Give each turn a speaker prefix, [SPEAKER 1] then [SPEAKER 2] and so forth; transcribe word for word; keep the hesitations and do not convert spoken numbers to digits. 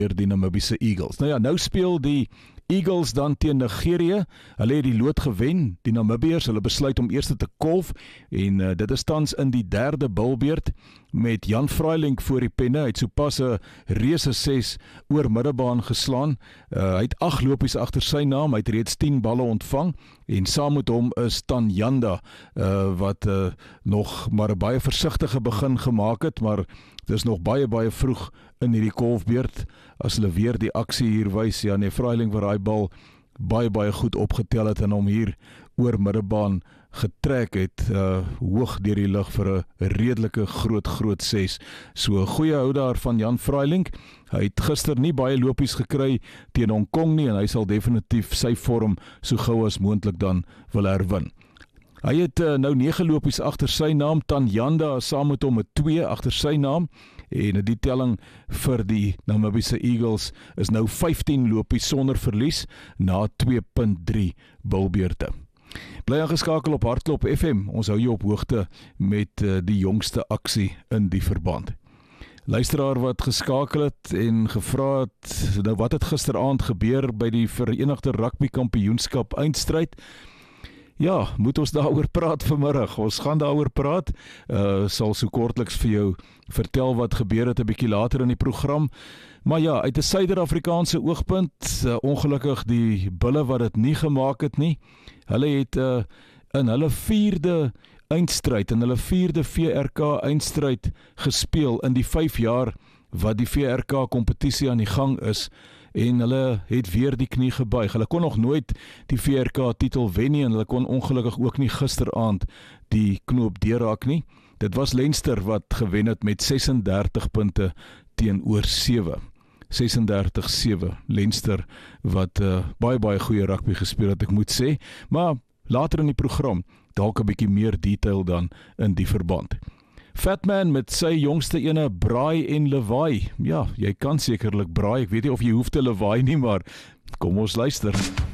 [SPEAKER 1] die Namibiese Eagles. Nou ja, nou speel die Eagles dan teen Nigerië. Hulle het die lood gewen, die Namibiërs. Hulle besluit om eerste te kolf en uh, dit is tans in die derde bilbeerd met Jan Freiling voor die penne. Hy het sopas 'n reuse ses oor middebaan geslaan. Uh, hy het agt lopies agter sy naam. Hy het reeds tien balle ontvang en saam met hom is Tanyanda uh, wat uh, nog maar 'n baie versigtige begin gemaak het, maar dit is nog baie baie vroeg in hierdie kolfbeurt. As hulle weer die aksie hier wys, ja nee, Freiling wat daai bal baie baie goed opgetel het en hom hier oor middebaan getrek het, uh, hoog deur die lug vir 'n redelike groot groot ses. So 'n goeie hou daar van Jan Freiling. Hy het gister nie baie lopies gekry teen Hong Kong nie en hy sal definitief sy vorm so gou as moontlik dan wil herwin. Hy het uh, nou nege lopies agter sy naam, Tanyanda saam met hom 'n twee agter sy naam en die telling vir die Namibiese Eagles is nou vyftien lopies sonder verlies na twee punt drie bilbeurte. Bly aangeskakel op Hartklop F M, ons hou jou op hoogte met uh, die jongste aksie in die verband. Luisteraar wat geskakel het en gevra het, nou wat het gisteraand gebeur by die Verenigde Rugby Kampioenskap eindstryd? Ja, moet ons daaroor praat vanmiddag. Ons gaan daaroor praat. Uh, sal so kortliks vir jou vertel wat gebeur het 'n bietjie later in die program. Maar ja, uit 'n Suider-Afrikaanse oogpunt, uh, ongelukkig die bulle wat dit nie gemaak het nie. Hulle het uh, in hulle vierde eindstryd, in hulle vierde V R K eindstryd gespeel in die vyf jaar wat die V R K kompetisie aan die gang is. En hulle het weer die knie gebuig. Hulle kon nog nooit die V R K titel wen nie en hulle kon ongelukkig ook nie gisteraand die knoop deurraak nie. Dit was Leinster wat gewen het met ses en dertig punte teenoor sewe. ses en dertig sewe. Leinster wat uh, baie baie goeie rugby gespeel het, ek moet sê. Maar later in die program dalk 'n bietjie meer detail dan in die verband. Fatman met sy jongste ene, Braai en Lawaai. Ja, jy kan sekerlik braai, ek weet nie of jy hoef te lawaai nie, maar kom ons luister.